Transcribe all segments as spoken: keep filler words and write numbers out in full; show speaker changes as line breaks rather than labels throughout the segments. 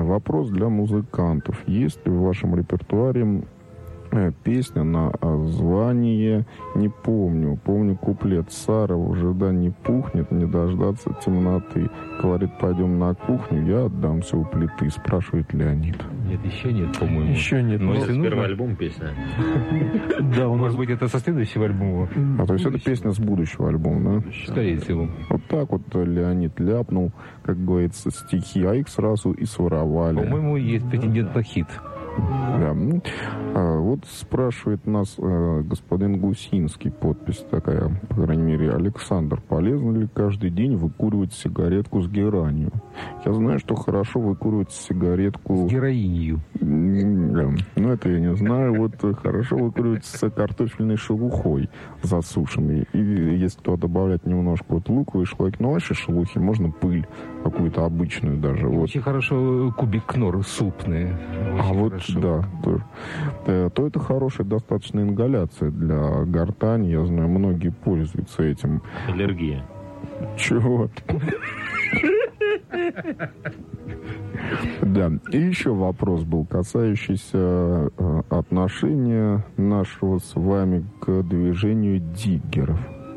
Вопрос для музыкантов. Есть ли в вашем репертуаре песня на звание «Не помню». Помню куплет Сарова: «В ожидании пухнет, не дождаться темноты». Говорит: пойдем на кухню, я отдамся у плиты. Спрашивает Леонид.
Нет, еще нет, по-моему.
Еще нет.
Но если первый альбом песня.
Да, у нас
может быть, это со следующего альбома.
А то есть это песня с будущего альбома, да?
Скорее всего.
Вот так вот Леонид ляпнул, как говорится, стихи, а их сразу и своровали.
По-моему, есть претендент на хит.
Да. А, вот спрашивает нас э, господин Гусинский, подпись такая, по крайней мере: Александр, полезно ли каждый день выкуривать сигаретку с геранью? Я знаю, что хорошо выкуривать сигаретку...
С героинью.
Да. Ну, это я не знаю. Вот хорошо выкуривать с картофельной шелухой засушенной. И если туда добавлять немножко вот луковой шелухи, ну, вообще шелухи, можно пыль какую-то обычную даже. Вот.
Очень хорошо кубик кнор супный.
А вот, да, то, то это хорошая достаточно ингаляция для гортани. Я знаю, многие пользуются этим.
Аллергия.
Чего? Да. И еще вопрос был, касающийся отношения нашего с вами к движению диггеров.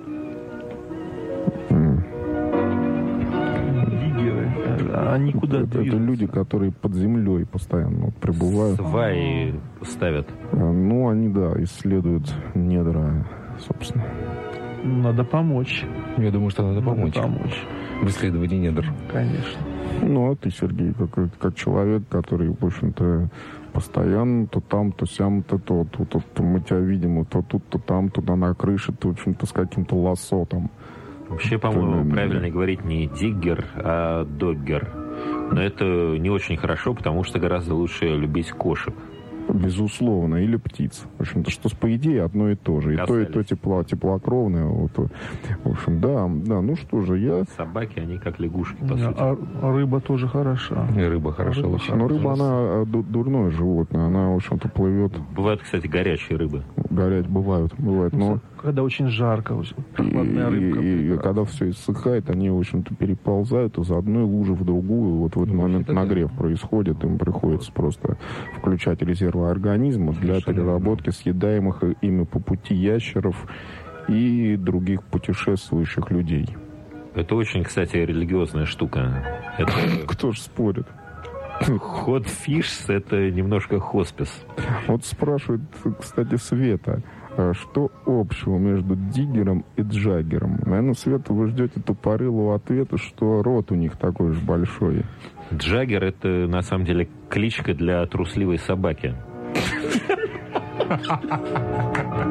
Они куда
это, это люди, которые под землей постоянно вот пребывают.
Сваи ставят.
Ну, они, да, исследуют недра, собственно.
Надо помочь.
Я думаю, что надо, надо помочь.
помочь.
В исследовании недр.
Конечно.
Ну, а ты, Сергей, как, как человек, который, в общем-то, постоянно то там, то сям, то то, то, то, то мы тебя видим, то тут, то там, туда на крыше, то, в общем-то, с каким-то лассо там.
Вообще, по-моему, правильно говорить не диггер, а доггер. Но это не очень хорошо, потому что гораздо лучше любить кошек.
Безусловно, или птиц. В общем-то, что по идее одно и то же. И Касались. то, и то тепло, теплокровное. Вот, в общем, да, да, ну что же, я...
Собаки, они как лягушки, по
да,
сути.
А, а рыба тоже хороша.
И рыба хороша.
Рыба
лучше.
Но рыба, она дурное животное. Она, в общем-то, плывет...
Бывают, кстати, горячие рыбы.
Горять бывают, бывает, но...
Когда очень жарко, прохладная рыбка.
И, и когда все иссыхает, они, в общем-то, переползают из одной лужи в другую. Вот в этот ну, момент нагрев да. происходит, им приходится просто включать резервы организма для Совершенно переработки верно. съедаемых ими по пути ящеров и других путешествующих людей.
Это очень, кстати, религиозная штука. Это...
Кто ж спорит?
Хот фишс — это немножко хоспис.
Вот спрашивает, кстати, Света, что общего между диггером и джаггером? Наверное, Света, вы ждете тупорылого ответа, что рот у них такой же большой.
Джаггер — это, на самом деле, кличка для трусливой собаки.